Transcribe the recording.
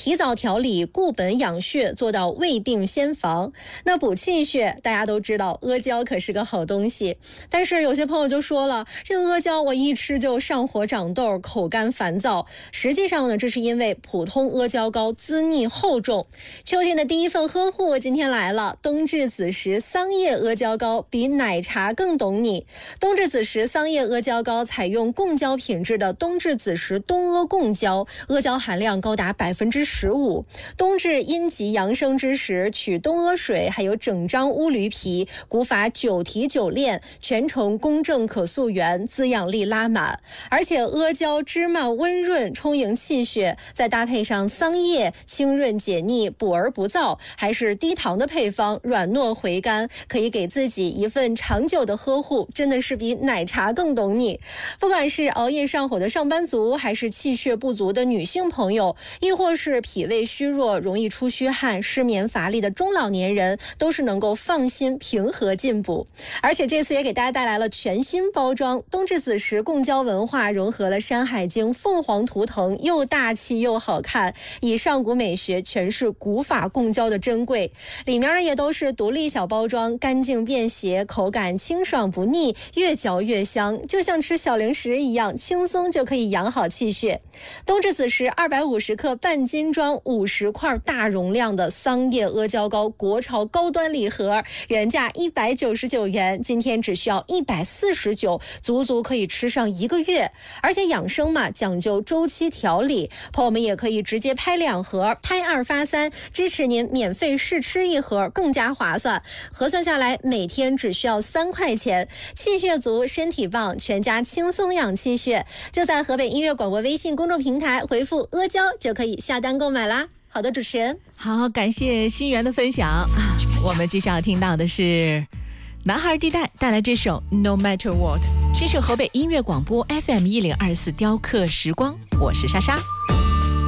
提早调理，固本养血，做到未病先防。那补气血，大家都知道阿胶可是个好东西，但是有些朋友就说了，这个阿胶我一吃就上火长痘，口干烦躁。实际上呢，这是因为普通阿胶膏滋腻厚重。秋天的第一份呵护今天来了，冬至子时桑叶阿胶膏比奶茶更懂你。冬至子时桑叶阿胶膏采用贡胶品质的冬至子时冬阿贡胶，阿胶含量高达15%。冬至阴极阳生之时，取冬阿水，还有整张乌驴皮，古法9提9炼，全程公正可溯源，滋养力拉满。而且阿胶芝麻温润，充盈气血，再搭配上桑叶，清润解腻，补而不燥，还是低糖的配方，软糯回甘，可以给自己一份长久的呵护，真的是比奶茶更懂你。不管是熬夜上火的上班族，还是气血不足的女性朋友，亦或是脾胃虚弱、容易出虚汗、失眠乏力的中老年人，都是能够放心平和进补。而且这次也给大家带来了全新包装，冬至子时贡胶文化融合了《山海经》凤凰图腾，又大气又好看，以上古美学诠释古法贡胶的珍贵。里面呢也都是独立小包装，干净便携，口感清爽不腻，越嚼越香，就像吃小零食一样，轻松就可以养好气血。冬至子时250克半斤装50块大容量的桑叶阿胶膏国潮高端礼盒，原价199元，今天只需要149，足足可以吃上1个月。而且养生嘛，讲究周期调理，朋友们也可以直接拍2盒，拍2发3，支持您免费试吃1盒，更加划算。核算下来，每天只需要3块钱，气血足，身体棒，全家轻松养气血。就在河北音乐广播微信公众平台回复阿胶就可以下单购买啦。好的，主持人， 好，感谢心源的分享。我们接下来听到的是男孩地带带来这首 No Matter What， 这是河北音乐广播 FM1024 雕刻时光，我是莎莎。